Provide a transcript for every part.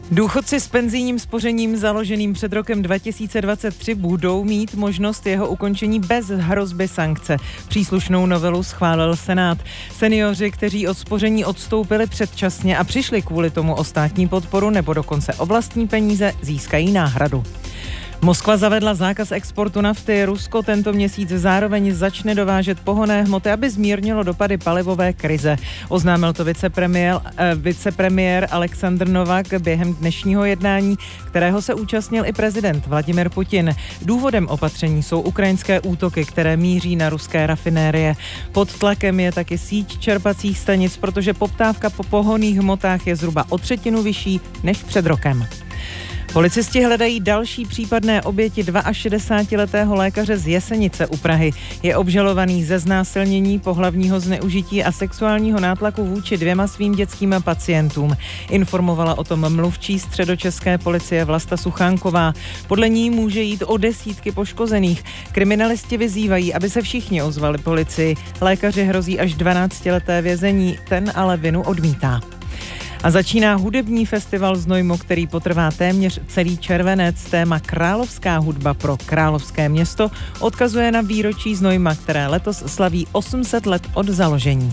Důchodci s penzijním spořením založeným před rokem 2023 budou mít možnost jeho ukončení bez hrozby sankce. Příslušnou novelu schválil Senát. Seniori, kteří od spoření odstoupili předčasně a přišli kvůli tomu o státní podporu nebo dokonce o vlastní peníze, získají náhradu. Moskva zavedla zákaz exportu nafty. Rusko tento měsíc zároveň začne dovážet pohonné hmoty, aby zmírnilo dopady palivové krize. Oznámil to vicepremiér Alexandr Novak během dnešního jednání, kterého se účastnil i prezident Vladimir Putin. Důvodem opatření jsou ukrajinské útoky, které míří na ruské rafinérie. Pod tlakem je taky síť čerpacích stanic, protože poptávka po pohonných hmotách je zhruba o třetinu vyšší než před rokem. Policisti hledají další případné oběti 62letého lékaře z Jesenice u Prahy. Je obžalovaný ze znásilnění, pohlavního zneužití a sexuálního nátlaku vůči 2 svým dětským pacientům. Informovala o tom mluvčí středočeské policie Vlasta Suchánková. Podle ní může jít o desítky poškozených. Kriminalisti vyzývají, aby se všichni ozvali policii. Lékaři hrozí až 12leté vězení, ten ale vinu odmítá. A začíná hudební festival Znojmo, který potrvá téměř celý červenec. Téma Královská hudba pro královské město odkazuje na výročí Znojma, které letos slaví 800 let od založení.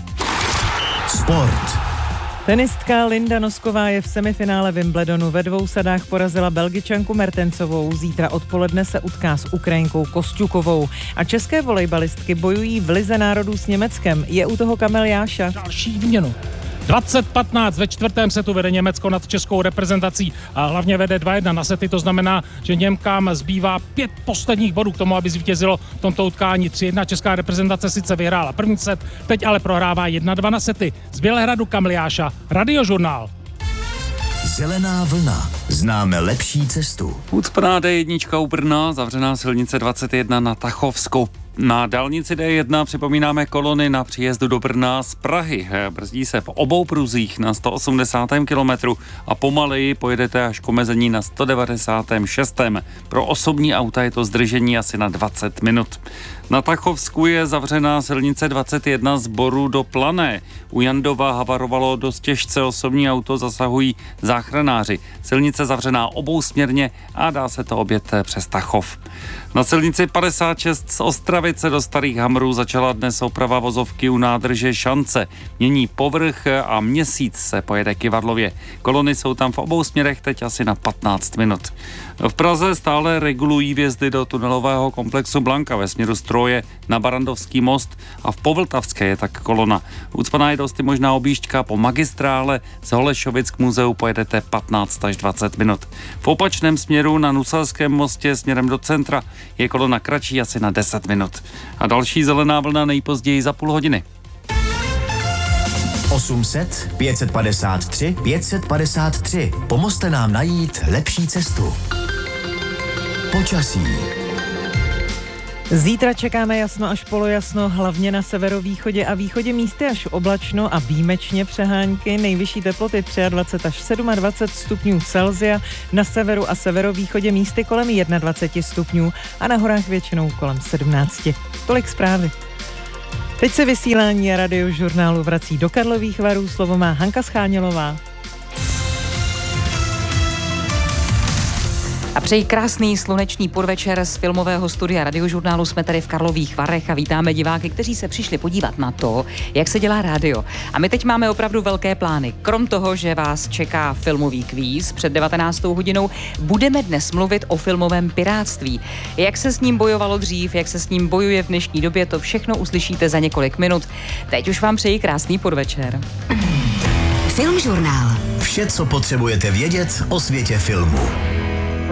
Sport. Tenistka Linda Nosková je v semifinále Wimbledonu. Ve 2 sadách porazila Belgičanku Mertensovou. Zítra odpoledne se utká s Ukrajinkou Kosťukovou. A české volejbalistky bojují v Lize národů s Německem. Je u toho Kamil Jáša. Další výměnu. 20-15 ve 4. setu vede Německo nad českou reprezentací a hlavně vede 2-1 na sety, to znamená, že Němkám zbývá 5 posledních bodů k tomu, aby zvítězilo v tomto utkání. 3-1 česká reprezentace sice vyhrála první set, teď ale prohrává 1-2 na sety. Z Bělehradu Kamil Jáša, Radiožurnál. Zelená vlna. Známe lepší cestu. Ucpaná D1 u Brna, zavřená silnice 21 na Tachovsku. Na dálnici D1 připomínáme kolony na příjezdu do Brna z Prahy. Brzdí se v obou pruzích na 180. kilometru a pomaleji pojedete až k omezení na 196. Pro osobní auta je to zdržení asi na 20 minut. Na Tachovsku je zavřená silnice 21 z Boru do Plané. U Jandova havarovalo dost těžce osobní auto, zasahují záchranáři. Silnice zavřená obousměrně a dá se to objet přes Tachov. Na silnici 56 z Ostravice do Starých Hamrů začala dnes oprava vozovky u nádrže Šance. Mění povrch a Měsíc se pojede k Ivadlově. Kolony jsou tam v obou směrech teď asi na 15 minut. V Praze stále regulují vjezdy do tunelového komplexu Blanka ve směru Stroje na Barandovský most a v Povltavské je tak kolona. Ucpaná je dosti možná objížďka po magistrále, z Holešovic k muzeu pojedete 15 až 20 minut. V opačném směru na Nuselském mostě směrem do centra je kolona kratší asi na 10 minut. A další zelená vlna nejpozději za půl hodiny. 800 553 553. Pomozte nám najít lepší cestu. Počasí. Zítra čekáme jasno až polojasno, hlavně na severovýchodě a východě místy až oblačno a výjimečně přehánky. Nejvyšší teploty 23 až 27 stupňů Celsia, na severu a severovýchodě místy kolem 21 stupňů a na horách většinou kolem 17. Tolik zprávy. Teď se vysílání Radiožurnálu vrací do Karlových Varů. Slovo má Hanka Schánělová. A přeji krásný slunečný podvečer z filmového studia Radiožurnálu. Jsme tady v Karlových Varech a vítáme diváky, kteří se přišli podívat na to, jak se dělá rádio. A my teď máme opravdu velké plány. Krom toho, že vás čeká filmový kvíz před 19. hodinou, budeme dnes mluvit o filmovém pirátství. Jak se s ním bojovalo dřív, jak se s ním bojuje v dnešní době, to všechno uslyšíte za několik minut. Teď už vám přeji krásný podvečer. Filmžurnál. Vše, co potřebujete vědět o světě filmu.